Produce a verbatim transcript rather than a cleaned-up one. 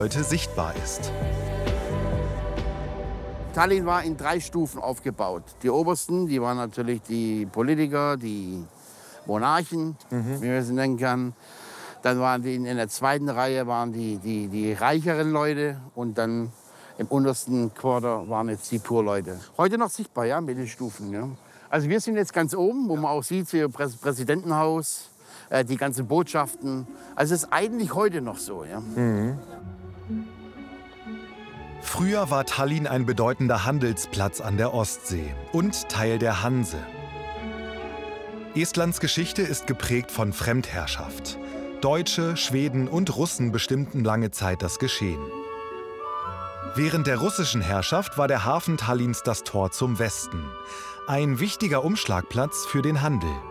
heute sichtbar ist. Tallinn war in drei Stufen aufgebaut. Die obersten, die waren natürlich die Politiker, die Monarchen, mhm. wie man sie nennen kann. Dann waren die in der zweiten Reihe waren die, die, die reicheren Leute und dann im untersten Quarter waren jetzt die Poor-Leute. Heute noch sichtbar, ja, Mittelstufen. Ja. Also wir sind jetzt ganz oben, wo man auch sieht, hier Prä Präsidentenhaus, äh, die ganzen Botschaften. Also es ist eigentlich heute noch so. Ja. Mhm. Früher war Tallinn ein bedeutender Handelsplatz an der Ostsee und Teil der Hanse. Estlands Geschichte ist geprägt von Fremdherrschaft. Deutsche, Schweden und Russen bestimmten lange Zeit das Geschehen. Während der russischen Herrschaft war der Hafen Tallinns das Tor zum Westen. Ein wichtiger Umschlagplatz für den Handel.